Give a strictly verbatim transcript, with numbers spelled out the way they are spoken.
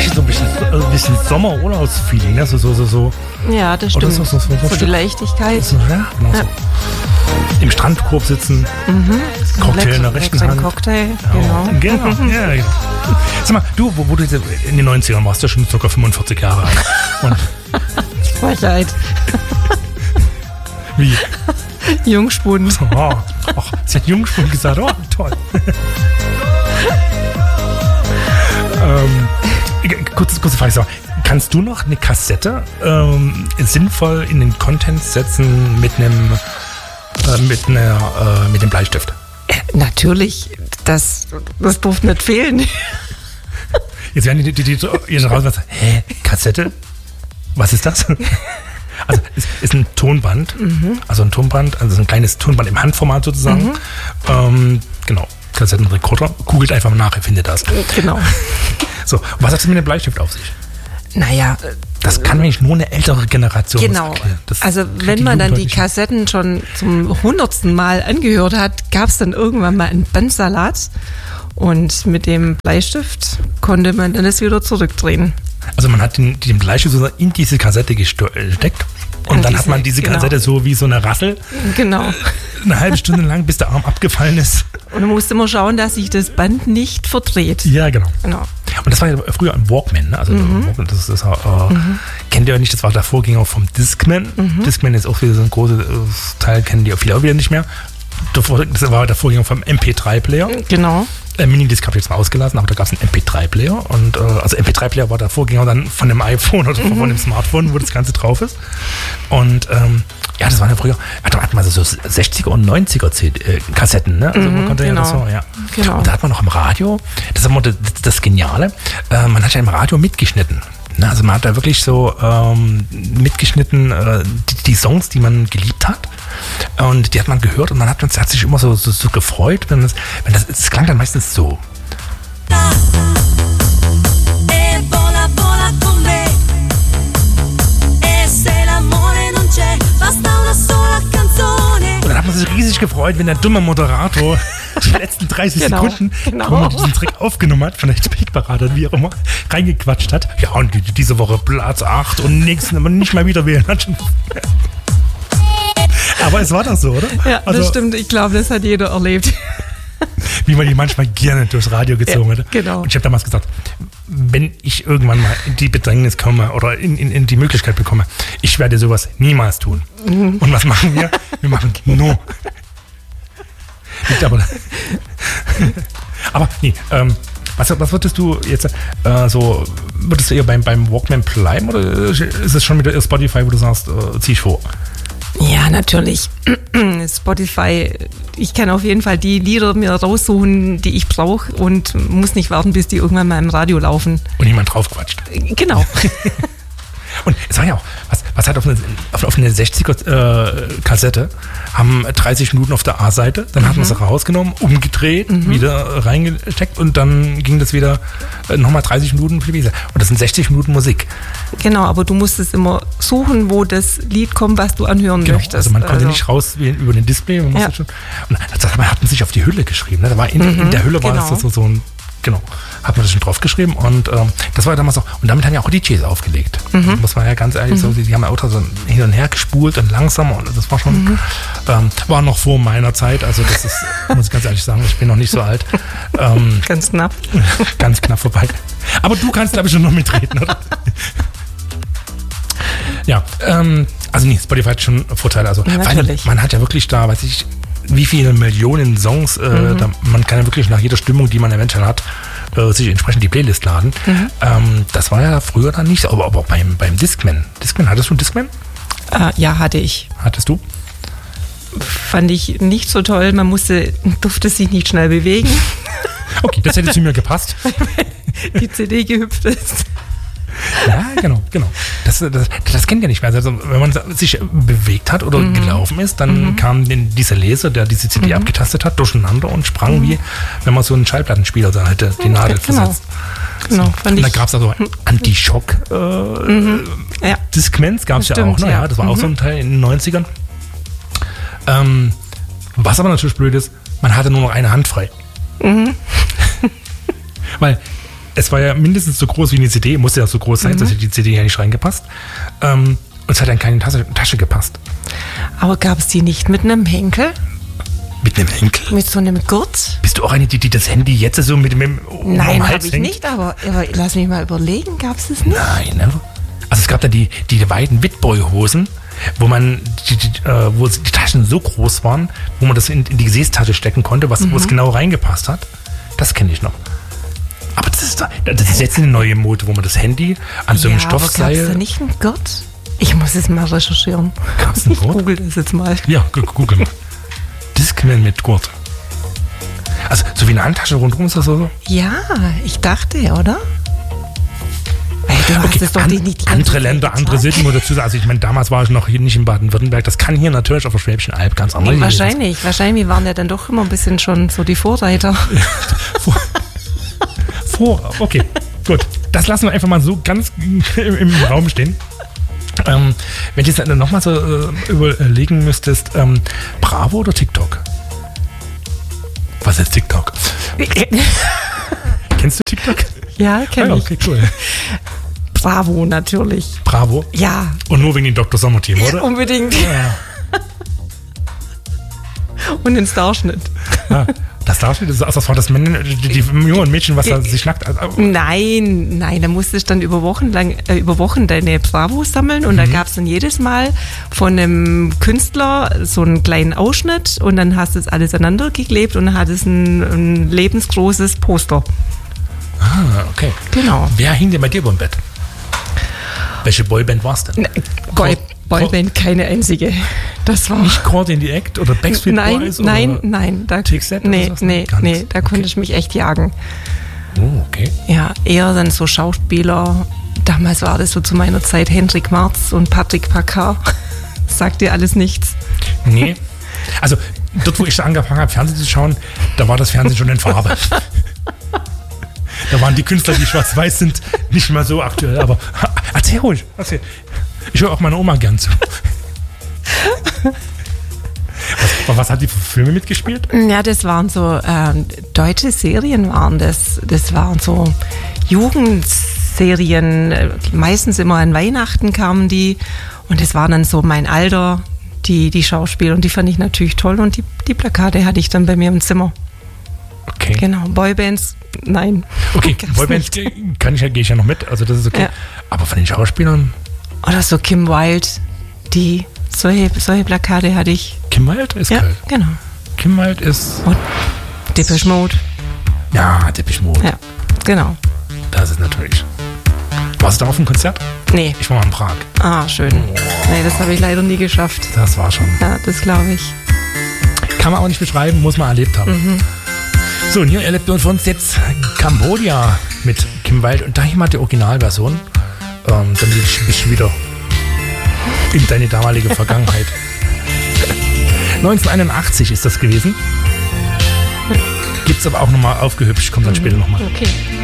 so ein bisschen, ein bisschen Sommerurlaubsfeeling, ne? So, so, so, so. Ja, das stimmt. So, so, so, so, so die Leichtigkeit. So, ja, genau ja. so. Im Strandkorb sitzen, mhm. Cocktail in der rechten Ein Hand. Cocktail, ja, genau. Genau, ja, genau. Sag mal, du, wo, wo du in den neunzigern warst, ja schon ca. fünfundvierzig Jahre alt. Und Frechheit. Wie? Jungspund. Oh, ach, sie hat Jungspund gesagt. Oh, toll. ähm, kurze, kurze Frage. So, kannst du noch eine Kassette ähm, sinnvoll in den Content setzen mit einem äh, mit einer äh, mit dem Bleistift? Äh, natürlich. Das, das durfte nicht fehlen. Jetzt werden die, die, die, die jetzt raus was. Hä? Kassette? Was ist das? Also es ist ein Tonband, mhm. also ein Tonband, also ein kleines Tonband im Handformat sozusagen. Mhm. Ähm, genau, Kassettenrekorder. Googelt einfach mal nach, ihr findet das. Genau. So, was hat es mit dem Bleistift auf sich? Naja, das kann nämlich nur eine ältere Generation genau. erklären. Das also wenn man dann die Kassetten schon zum hundertsten Mal angehört hat, gab es dann irgendwann mal einen Bandsalat und mit dem Bleistift konnte man dann das wieder zurückdrehen. Also man hat den, den Bleistift sozusagen in diese Kassette gesteckt und in dann diese, hat man diese Kassette genau. so wie so eine Rassel. Genau. Äh, eine halbe Stunde lang, bis der Arm abgefallen ist. Und du musst immer schauen, dass sich das Band nicht verdreht. Ja, genau. genau. Und das war ja früher ein Walkman, ne? Also mhm. Walkman, das ist, äh, mhm. kennt ihr ja nicht, das war der Vorgänger vom Discman. Mhm. Discman ist auch wieder so ein großes Teil, kennen die auch viele auch wieder nicht mehr. Das war der Vorgänger vom M P drei Player. Genau. Äh, Minidisc habe ich jetzt mal ausgelassen, aber da gab es einen M P drei Player. Und, äh, also M P drei Player war der Vorgänger dann von dem iPhone oder mhm. von dem Smartphone, wo das Ganze drauf ist. Und ähm, ja, das waren ja früher, da hatten wir so sechziger und neunziger Kassetten, ne? Also man konnte genau. ja das so, ja. Genau. Und da hat man noch im Radio, das ist immer das, das Geniale, äh, man hat ja im Radio mitgeschnitten. Ne? Also man hat da wirklich so ähm, mitgeschnitten, äh, die, die Songs, die man geliebt hat. Und die hat man gehört und man hat, hat sich immer so, so, so gefreut, wenn das, wenn das, das klang dann meistens so. Und dann hat man sich riesig gefreut, wenn der dumme Moderator die letzten dreißig genau, Sekunden, genau. wo man diesen Trick aufgenommen hat, von der Speakberater, wie auch immer, reingequatscht hat. Ja, und die, diese Woche Platz acht und nächsten aber nicht mal wieder wählen hat. Aber es war doch so, oder? Ja, also, das stimmt. Ich glaube, das hat jeder erlebt. Wie man die manchmal gerne durchs Radio gezogen ja, hätte. Genau. Und ich habe damals gesagt, wenn ich irgendwann mal in die Bedrängnis komme oder in, in, in die Möglichkeit bekomme, ich werde sowas niemals tun. Mhm. Und was machen wir? Wir machen No. Nicht aber. aber nee, ähm, was, was würdest du jetzt äh, so, würdest du eher beim, beim Walkman bleiben oder ist es schon mit Spotify, wo du sagst, äh, zieh ich vor? Ja, natürlich. Spotify, ich kann auf jeden Fall die Lieder mir raussuchen, die ich brauche und muss nicht warten, bis die irgendwann mal im Radio laufen. Und jemand drauf quatscht. Genau. Und es war ja auch, was, was hat auf eine, auf, auf eine sechziger-Kassette, äh, haben dreißig Minuten auf der A-Seite, dann mhm. hat man es rausgenommen, umgedreht, mhm. wieder reingesteckt und dann ging das wieder äh, nochmal dreißig Minuten für die Wiese. Und das sind sechzig Minuten Musik. Genau, aber du musstest immer suchen, wo das Lied kommt, was du anhören genau, möchtest. Also man konnte also. nicht rauswählen über den Display. Man, ja. schon, und das hat man sich auf die Hülle geschrieben. Ne? Da war in, mhm, in der Hülle war genau. das so, so ein, genau, hat man das schon draufgeschrieben und ähm, das war damals auch, und damit haben ja auch D Js aufgelegt. Mhm. Das war ja ganz ehrlich so, die, die haben ja auch so hin und her gespult und langsamer und das war schon, mhm. ähm, war noch vor meiner Zeit, also das ist, muss ich ganz ehrlich sagen, ich bin noch nicht so alt. Ähm, ganz knapp. Ganz knapp vorbei. Aber du kannst, glaube ich, schon noch mitreden, oder? Ja, ähm, also nee, Spotify hat schon Vorteile. Also, ja, weil man hat ja wirklich da, weiß ich, wie viele Millionen Songs, äh, mhm. da, man kann ja wirklich nach jeder Stimmung, die man eventuell hat, äh, sich entsprechend die Playlist laden. Mhm. Ähm, das war ja früher dann nicht so, aber, aber beim, beim Discman. Discman, hattest du einen Discman? Äh, ja, hatte ich. Hattest du? Fand ich nicht so toll, man musste, durfte sich nicht schnell bewegen. Okay, das hätte zu mir gepasst. Die C D gehüpft ist. Ja, genau, genau. Das, das, das kennt ihr nicht mehr. Also, wenn man sich bewegt hat oder mhm. gelaufen ist, dann mhm. kam den, dieser Laser, der diese C D mhm. abgetastet hat, durcheinander und sprang mhm. wie, wenn man so einen Schallplattenspieler da hätte, die Nadel okay, genau. versetzt. Genau, so. Und dann gab es also Anti-Schock äh, mhm. ja. Discmans gab es ja auch. Ne? Ja, das war mhm. auch so ein Teil in den neunzigern. Ähm, was aber natürlich blöd ist, man hatte nur noch eine Hand frei. Mhm. Weil es war ja mindestens so groß wie eine C D, musste ja so groß sein, mhm. dass die C D ja nicht reingepasst. Ähm, und es hat dann keine Tasche, Tasche gepasst. Aber gab es die nicht mit einem Henkel? Mit einem Henkel? Mit so einem Gurt? Bist du auch eine, die, die das Handy jetzt so mit dem um Nein, habe ich hängt? nicht, aber, aber lass mich mal überlegen, gab es das nicht? Nein, ne? Also es gab da die, die weiten Witboy-Hosen, wo man die, die, äh, wo die Taschen so groß waren, wo man das in, in die Gesäßtasche stecken konnte, was, mhm. wo es genau reingepasst hat. Das kenne ich noch. Aber das ist, das ist jetzt eine neue Mode, wo man das Handy an so einem ja, Stoffseil... Gab es da nicht einen Gurt? Ich muss es mal recherchieren. Gab's einen ich Gurt? google das jetzt mal. Ja, google mal. Discman mit Gurt. Also so wie eine Handtasche rundherum ist das so? Ja, ich dachte, oder? Weil du hast okay, es doch an, nicht die andere Länder, andere Sitten oder dazu. Also ich meine, damals war ich noch hier nicht in Baden-Württemberg. Das kann hier natürlich auf der Schwäbischen Alb ganz anders sein. Wahrscheinlich, wahrscheinlich waren ja dann doch immer ein bisschen schon so die Vorreiter. Vor, vor, okay, gut. Das lassen wir einfach mal so ganz im, im Raum stehen. Ähm, wenn du jetzt nochmal so äh, überlegen müsstest, ähm, Bravo oder TikTok? Was ist TikTok? Kennst du TikTok? Ja, kenn ah, ich. Okay, cool. Bravo, natürlich. Bravo? Ja. Und nur wegen dem Doktor Sommer-Team, oder? Ja, unbedingt. Ja. Und den Starschnitt. Ja. Das Starschnitt, das, das war das Männchen, die, die jungen Mädchen, was da sich nackt... Nein, nein, da musstest du dann über Wochen lang, äh, über Wochen deine Bravo sammeln und mhm. da gab es dann jedes Mal von einem Künstler so einen kleinen Ausschnitt und dann hast du es alles aneinander geklebt und dann hattest ein, ein lebensgroßes Poster. Ah, okay. Genau. Wer hing denn bei dir beim Bett? Welche Boyband war es denn? Boy, Boyband, keine einzige. Das war nicht Caught in the Act oder Backstreet nein, Boys? Nein, oder nein, nein. T-Set nee, oder so? nee, Ganz. nee, da okay. konnte ich mich echt jagen. Oh, okay. Ja, eher dann so Schauspieler. Damals war das so zu meiner Zeit Hendrik Marz und Patrick Packard. Sagt dir alles nichts? Nee. Also dort, wo ich angefangen habe, Fernsehen zu schauen, da war das Fernsehen schon in Farbe. Da waren die Künstler, die schwarz-weiß sind, nicht mehr so aktuell. Aber erzähl ruhig, erzähl. Ich höre auch meiner Oma gern zu. Was, was hat die für Filme mitgespielt? Ja, das waren so ähm, deutsche Serien waren das. Das waren so Jugendserien. Meistens immer an Weihnachten kamen die. Und das war dann so mein Alter, die, die Schauspieler. Und die fand ich natürlich toll. Und die, die Plakate hatte ich dann bei mir im Zimmer. Okay. Genau, Boybands, nein. Okay, Boybands kann ich ja, gehe ich ja noch mit, also das ist okay. Ja. Aber von den Schauspielern? Oder so Kim Wilde, die, solche, solche Plakate hatte ich. Kim Wilde ist ja, geil. Genau. Kim Wilde ist... Und Depeche Mode. Ja, Depeche Mode. Ja, genau. Das ist natürlich... Warst du da auf dem Konzert? Nee. Ich war mal in Prag. Ah, schön. Oh. Nee, das habe ich leider nie geschafft. Das war schon... Ja, das glaube ich. Kann man auch nicht beschreiben, muss man erlebt haben. Mhm. So, und hier erlebt uns jetzt Cambodia mit Kim Wilde und da hier mal die Originalversion, ähm, damit ich ein bisschen wieder in deine damalige Vergangenheit. neunzehnhunderteinundachtzig ist das gewesen. Gibt's aber auch nochmal aufgehübscht, kommt dann später nochmal. Okay.